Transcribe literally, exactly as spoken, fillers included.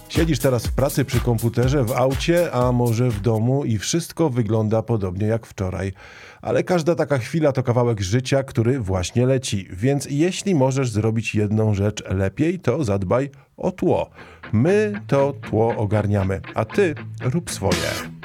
Siedzisz teraz w pracy przy komputerze, w aucie, a może w domu i wszystko wygląda podobnie jak wczoraj. Ale każda taka chwila to kawałek życia, który właśnie leci. Więc jeśli możesz zrobić jedną rzecz lepiej, to zadbaj o tło. My to tło ogarniamy, a ty rób swoje.